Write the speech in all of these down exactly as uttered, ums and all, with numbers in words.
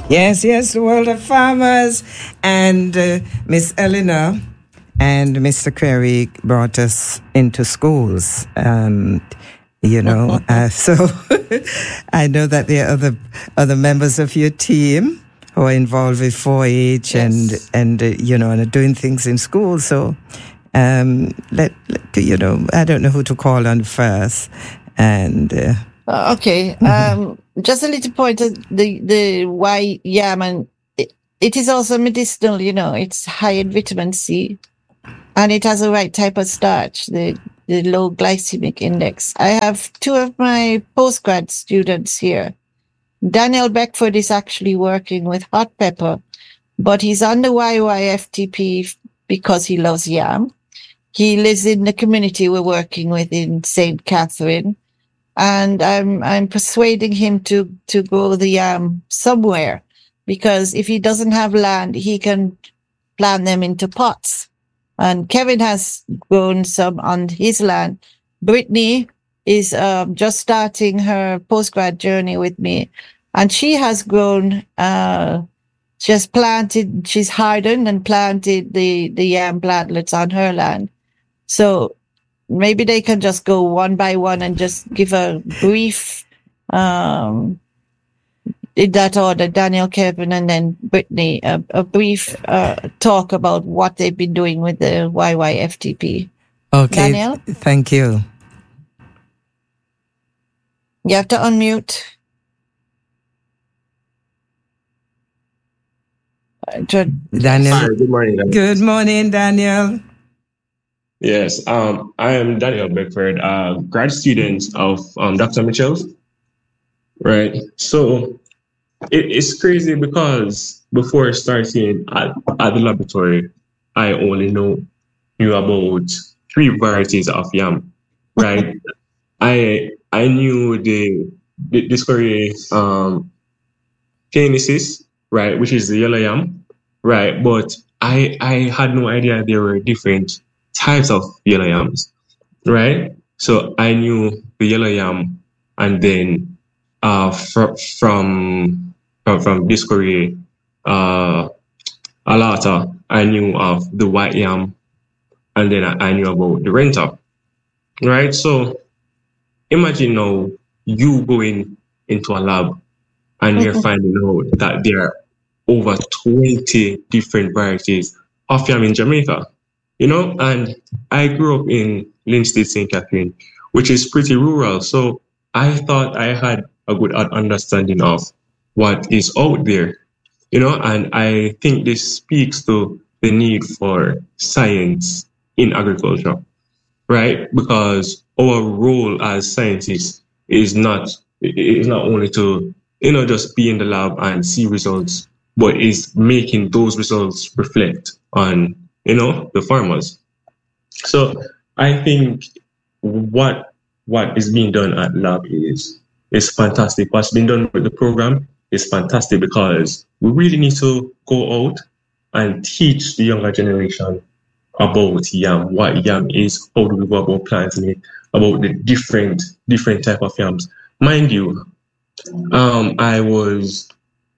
Yes, yes, the world of farmers. And uh, Miss Eleanor and Mister Query brought us into schools. Um, you know, uh, so I know that there are other other members of your team who are involved with four H yes. and and uh, you know, and are doing things in school. So um, let, let you know, I don't know who to call on first. And uh, uh, okay, mm-hmm. um, just a little point. Uh, the the why yam and it, it is also medicinal. You know, it's high in vitamin C, and it has the right type of starch. The the low glycemic index. I have two of my postgrad students here. Daniel Beckford is actually working with hot pepper, but he's on the Y Y F T P because he loves yam. He lives in the community we're working with in Saint Catherine, and I'm I'm persuading him to to grow the yam somewhere, because if he doesn't have land, he can plant them into pots. And Kevin has grown some on his land. Brittany is um, just starting her postgrad journey with me, and she has grown. Uh, just planted. She's hardened and planted the the yam plantlets on her land. So maybe they can just go one by one and just give a brief, um, in that order, Daniel, Kevin, and then Brittany, a, a brief uh, talk about what they've been doing with the Y Y F T P. Okay. Daniel? Thank you. You have to unmute. Daniel. Hi, good morning. Daniel. Good morning, Daniel. Yes, um, I am Daniel Beckford, uh, grad student of um, Doctor Mitchell. Right. So it, it's crazy because before starting at, at the laboratory, I only know knew about three varieties of yam. Right. I I knew the, the Discovery um, Canesis, right, which is the yellow yam, right. But I I had no idea there were different types of yellow yams, right? So I knew the yellow yam, and then uh, fr- from from from Discovery, uh, Alata, I knew of the white yam, and then I, I knew about the renta, right? So imagine now you going into a lab and you're finding out that there are over twenty different varieties of yam in Jamaica. You know, and I grew up in Linstead, Saint Catherine, which is pretty rural. So I thought I had a good understanding of what is out there, you know, and I think this speaks to the need for science in agriculture, right? Because our role as scientists is not is not only to, you know, just be in the lab and see results, but is making those results reflect on, you know, the farmers. So I think what what is being done at lab is is fantastic. What's been done with the program is fantastic, because we really need to go out and teach the younger generation about yam, what yam is, how do we go about planting it, about the different different type of yams. Mind you, um, I was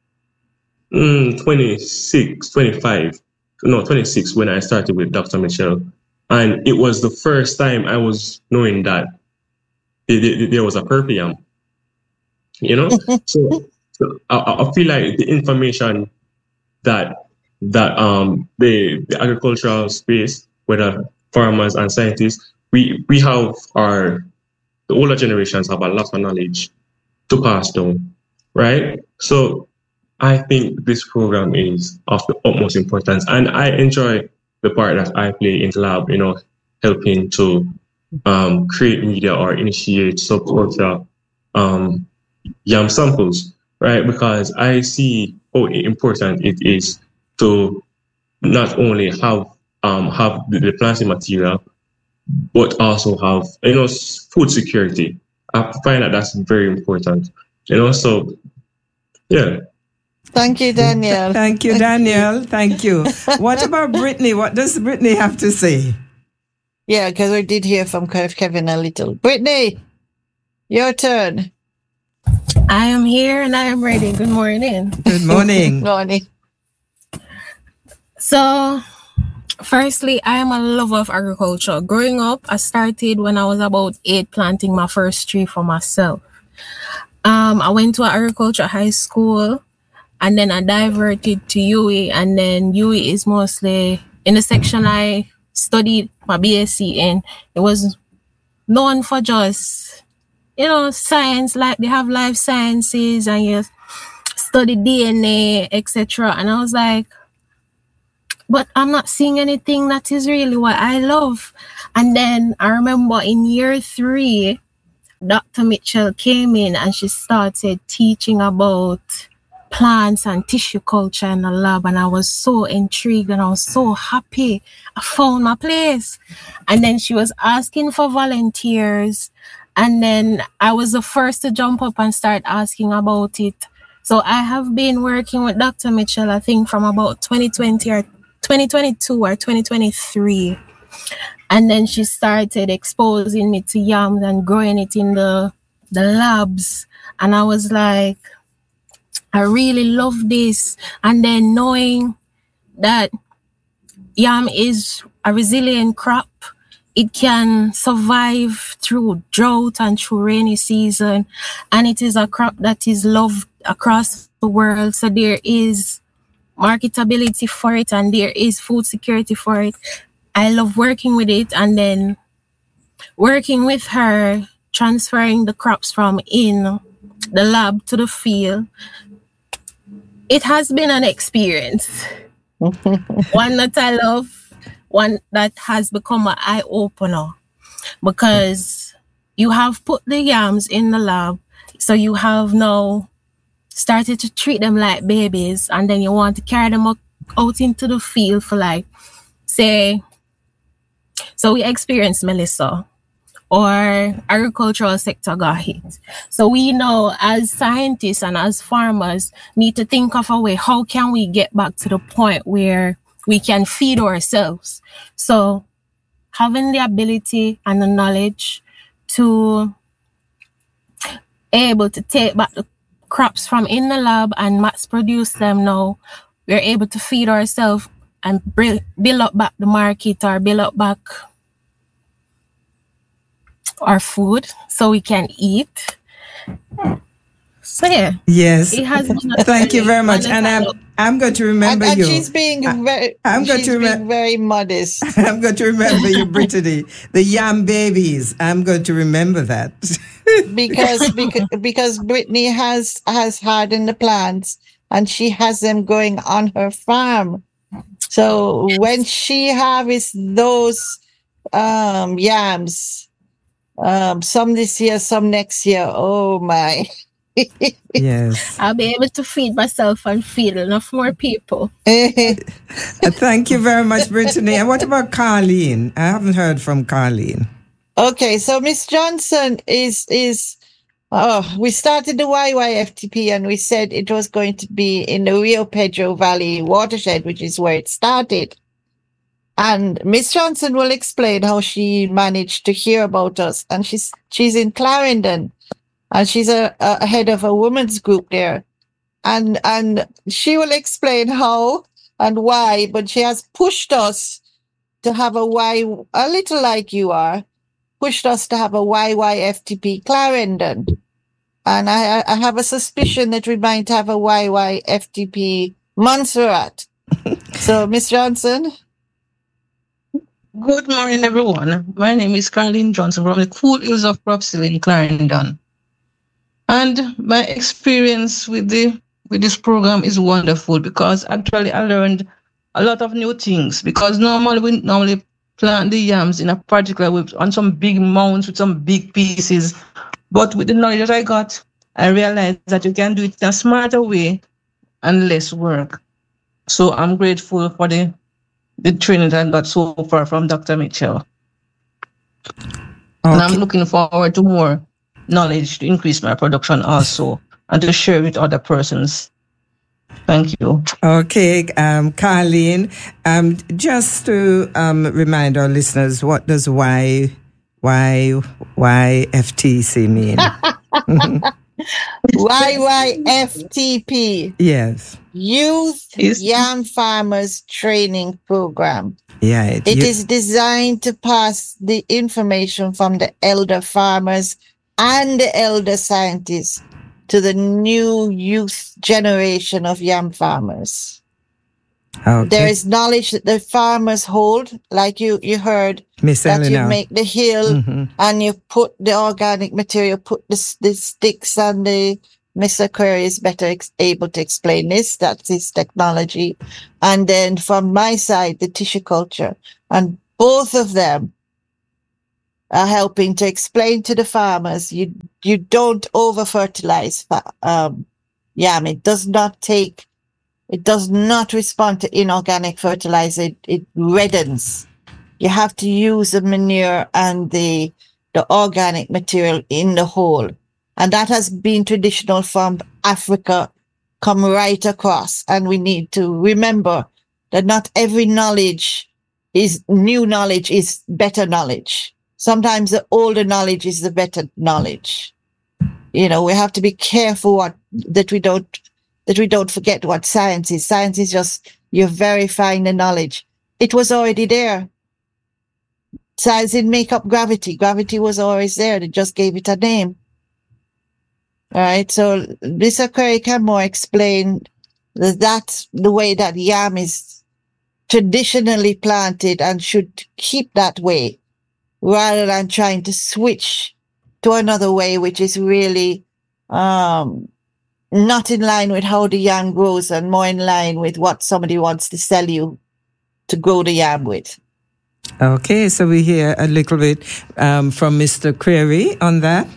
mm, twenty-six, twenty-five. No, twenty-six when I started with Doctor Mitchell. And it was the first time I was knowing that there was a purple yam, you know? so so I, I feel like the information that that um the, the agricultural space, whether farmers and scientists, we, we have our, the older generations have a lot of knowledge to pass down, right? So I think this program is of the utmost importance, and I enjoy the part that I play in the lab, you know, helping to um, create media or initiate subculture um, yam samples, right? Because I see how important it is to not only have um, have the, the planting material, but also have, you know, food security. I find that that's very important, you know. So, yeah. Thank you, Daniel. Thank you, Daniel. Thank you. What about Brittany? What does Brittany have to say? Yeah, because we did hear from Kevin a little. Brittany, your turn. I am here and I am ready. Good morning. Good morning. Morning. So, firstly, I am a lover of agriculture. Growing up, I started when I was about eight planting my first tree for myself. Um, I went to agriculture high school and then I diverted to U E, and then U E is mostly in the section I studied my B S c in. It was known for just, you know, science, like they have life sciences and you study D N A, et cetera. And I was like, but I'm not seeing anything that is really what I love. And then I remember in year three, Doctor Mitchell came in and she started teaching about plants and tissue culture in the lab, and I was so intrigued and I was so happy. I found my place. And then she was asking for volunteers, and then I was the first to jump up and start asking about it. So I have been working with Doctor Mitchell, I think from about twenty twenty or twenty twenty-two or twenty twenty-three. And then she started exposing me to yams and growing it in the the labs. And I was like, I really love this. And then knowing that yam is a resilient crop, it can survive through drought and through rainy season. And it is a crop that is loved across the world. So there is marketability for it and there is food security for it. I love working with it, and then working with her, transferring the crops from in the lab to the field. It has been an experience, one that I love, one that has become an eye-opener, because you have put the yams in the lab, so you have now started to treat them like babies, and then you want to carry them out into the field for, like, say, so we experienced Melissa, or agricultural sector got hit. So we know as scientists and as farmers need to think of a way, how can we get back to the point where we can feed ourselves? So having the ability and the knowledge to able to take back the crops from in the lab and mass produce them now, we're able to feed ourselves and build up back the market or build up back our food so we can eat. So yeah. Yes. It has been a Thank you very much. And I'm I'm going to remember and, and you. she's being very I'm going she's to being remember very modest. I'm going to remember you, Brittany. The yam babies. I'm going to remember that. because because because Brittany has has hardened the plants and she has them going on her farm. So when she harvests those um, yams, um, some this year, some next year, oh my. Yes. I'll be able to feed myself and feed enough more people. Thank you very much, Brittany. And what about Carleen? I haven't heard from Carleen. Okay, so Miss Johnson is is oh, we started the Y Y F T P and we said it was going to be in the Rio Pedro Valley watershed, which is where it started. And Miss Johnson will explain how she managed to hear about us. And she's she's in Clarendon, and she's a, a head of a women's group there. And and she will explain how and why, but she has pushed us to have a Y, a little like you are, pushed us to have a Y Y F T P Clarendon. And I, I have a suspicion that we might have a Y Y F T P Montserrat. So, Miss Johnson. Good morning, everyone. My name is Carleen Johnson from the Cool Hills of Cropsey in Clarendon. And my experience with the with this program is wonderful, because actually I learned a lot of new things, because normally we normally plant the yams in a particular way on some big mounds with some big pieces. But with the knowledge that I got, I realized that you can do it in a smarter way and less work. So I'm grateful for the the training that I got so far from Doctor Mitchell. Okay. And I'm looking forward to more knowledge to increase my production also, and to share with other persons. Thank you. Okay, um, Carleen, um, just to um, remind our listeners, what does Y, Y, Y F T C mean? Y Y F T P. Yes. Youth Yes. Yam Farmers Training Program. Yeah. It, It you- is designed to pass the information from the elder farmers and the elder scientists to the new youth generation of yam farmers. okay. There is knowledge that the farmers hold, like you, you heard, Miss that you Eleanor. make the hill Mhm. and you put the organic material, put the, s- the sticks and the, Mister Curry is better ex- able to explain this. That's his technology. And then from my side, the tissue culture. And both of them are helping to explain to the farmers, you, you don't over fertilize, fa- um, yam. It does not take, it does not respond to inorganic fertilizer. It, it reddens. You have to use the manure and the, the organic material in the whole. And that has been traditional from Africa, come right across. And we need to remember that not every knowledge is new knowledge is better knowledge. Sometimes the older knowledge is the better knowledge. You know, we have to be careful what that we don't that we don't forget what science is. Science is just you're verifying the knowledge. It was already there. Science didn't make up gravity. Gravity was always there. They just gave it a name. All right. So Mister Curry can more explain that that's the way that yam is traditionally planted and should keep that way rather than trying to switch to another way, which is really um, not in line with how the yam grows and more in line with what somebody wants to sell you to grow the yam with. Okay, so we hear a little bit um, from Mister Creary on that.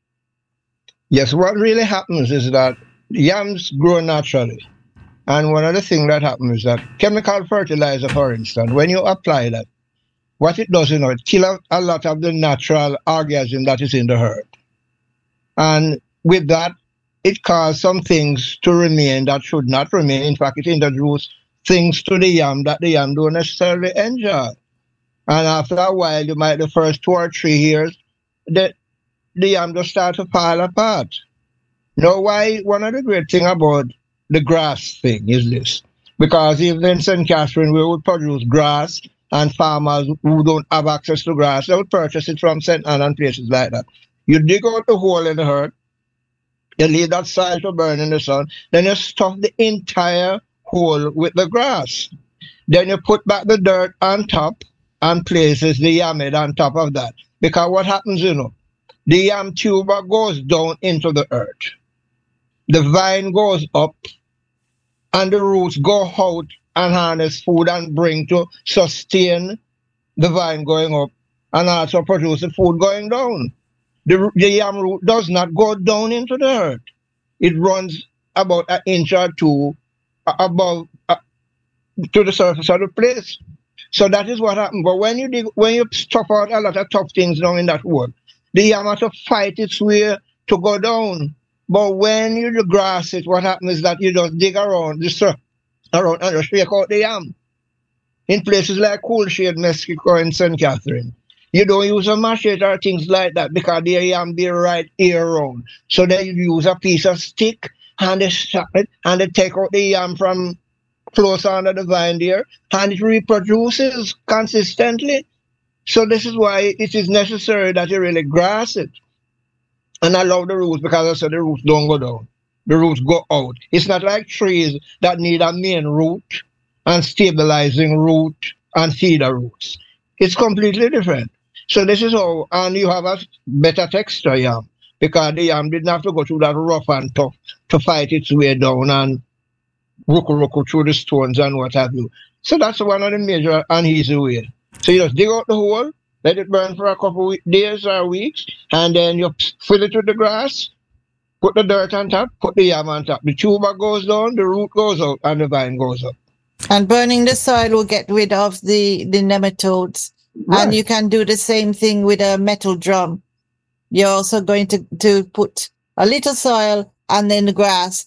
Yes, what really happens is that yams grow naturally. And one of the things that happens is that chemical fertilizer, for instance, when you apply that, what it does, you know, it kills a lot of the natural organism that is in the earth. And with that, it causes some things to remain that should not remain. In fact, it introduces things to the yam that the yam don't necessarily enjoy. And after a while, you might, the first two or three years, the, the yam just start to fall apart. Now, why? One of the great things about the grass thing is this. Because even in Saint Catherine, we would produce grass, and farmers who don't have access to grass, they would purchase it from Saint Anne and places like that. You dig out the hole in the earth, you leave that soil to burn in the sun, then you stuff the entire hole with the grass. Then you put back the dirt on top and places the yamid on top of that. Because what happens, you know, the yam tuber goes down into the earth. The vine goes up, and the roots go out and harness food and bring to sustain the vine going up and also produce the food going down. The, the yam root does not go down into the earth. It runs about an inch or two above uh, to the surface of the place. So that is what happens. But when you dig, when you stuff out a lot of tough things down in that hole, the yam has to fight its way to go down. But when you grass it, what happens is that you just dig around the surface around and just shake out the yam. In places like Cool Shade, Mexico, and Saint Catherine, you don't use a machete or things like that because the yam be right here around. So then you use a piece of stick and they stop it and they take out the yam from close under the vine there and it reproduces consistently. So this is why it is necessary that you really grass it and allow the roots, because I said the roots don't go down. The roots go out. It's not like trees that need a main root and stabilizing root and feeder roots. It's completely different. So this is how, and you have a better texture yam because the yam didn't have to go through that rough and tough to fight its way down and ruku ruku through the stones and what have you. So that's one of the major and easy ways. So you just dig out the hole, let it burn for a couple of days or weeks, and then you fill it with the grass, put the dirt on top, put the yam on top. The tuber goes down, the root goes out, and the vine goes up. And burning the soil will get rid of the, the nematodes. Right. And you can do the same thing with a metal drum. You're also going to, to put a little soil and then the grass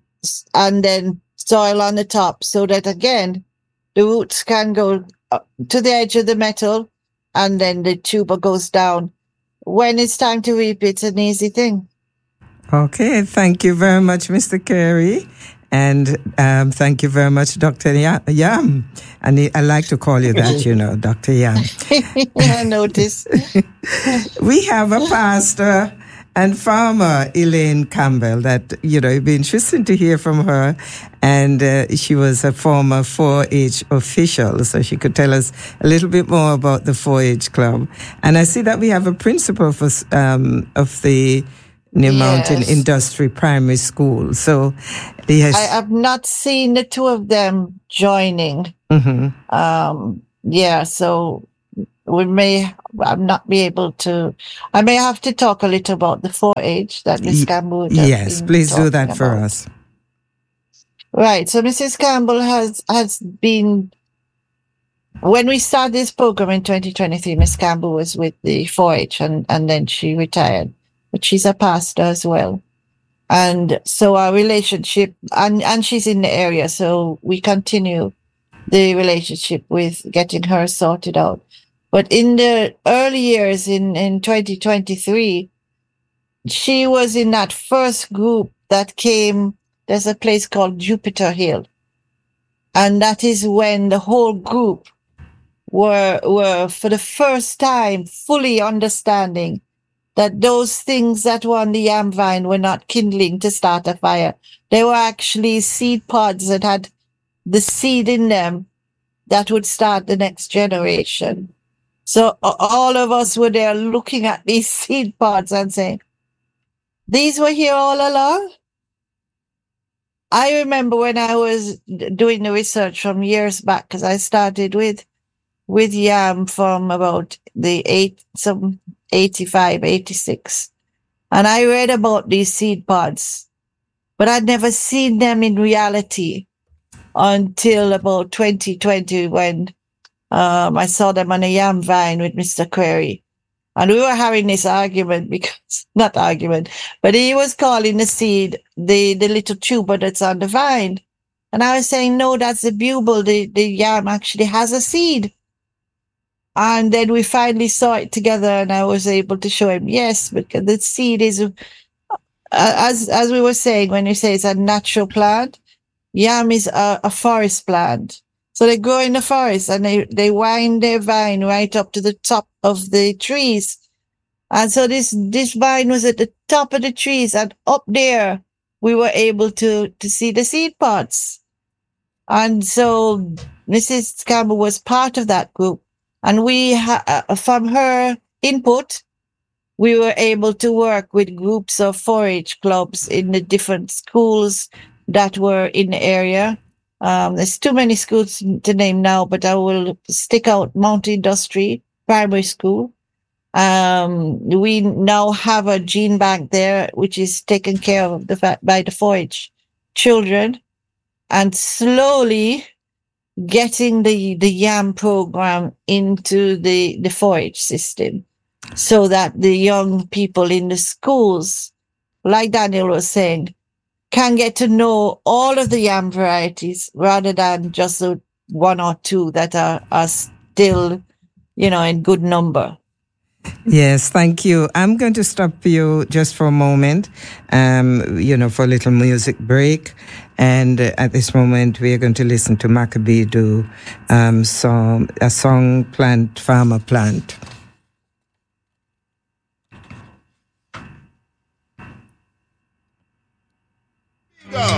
and then soil on the top so that, again, the roots can go up to the edge of the metal and then the tuber goes down. When it's time to reap, it's an easy thing. Okay, thank you very much, Mister Carey. And um, thank you very much, Doctor Yam. And I like to call you that, you know, Doctor Yam. I noticed. We have a pastor and farmer, Elaine Campbell, that, you know, it'd be interesting to hear from her. And uh, she was a former four H official, so she could tell us a little bit more about the four H club. And I see that we have a principal for, um, of the New Mountain Yes. Industry Primary School. So, yes. I have not seen the two of them joining. Mm-hmm. Um, yeah, so we may I'm not be able to. I may have to talk a little about the four H that Miss Y- Campbell would have Yes, been please do talking that for about. us. Right. So Missus Campbell has has been. When we started this program in twenty twenty-three, Miss Campbell was with the four H and, and then she retired. But she's a pastor as well. And so our relationship, and, and she's in the area, so we continue the relationship with getting her sorted out. But in the early years in, in twenty twenty-three, she was in that first group that came, there's a place called Jupiter Hill. And that is when the whole group were, were for the first time fully understanding that those things that were on the yam vine were not kindling to start a fire. They were actually seed pods that had the seed in them that would start the next generation. So a- all of us were there looking at these seed pods and saying, these were here all along? I remember when I was d- doing the research from years back, because I started with with yam from about the eight, some eighty-five, eighty-six. And I read about these seed pods, but I'd never seen them in reality until about twenty twenty when um, I saw them on a yam vine with Mister Query. And we were having this argument because, not argument, but he was calling the seed the, the little tuber that's on the vine. And I was saying, no, that's the bubble. The, the yam actually has a seed. And then we finally saw it together and I was able to show him, yes, because the seed is, uh, as as we were saying, when you say it's a natural plant, yam is a, a forest plant. So they grow in the forest and they, they wind their vine right up to the top of the trees. And so this, this vine was at the top of the trees, and up there we were able to, to see the seed pods. And so Missus Campbell was part of that group. And we, ha- uh, from her input, we were able to work with groups of four H clubs in the different schools that were in the area. Um, there's too many schools to name now, but I will stick out Mount Industry Primary School. Um, we now have a gene bank there, which is taken care of the fa- by the four H children, and slowly getting the, the YAM program into the, the four H system so that the young people in the schools, like Daniel was saying, can get to know all of the yam varieties rather than just the one or two that are, are still, you know, in good number. Yes, thank you. I'm going to stop you just for a moment, um, you know, for a little music break. And uh, at this moment, we are going to listen to Maccabee do um, song, a song, Plant, Farmer, Plant.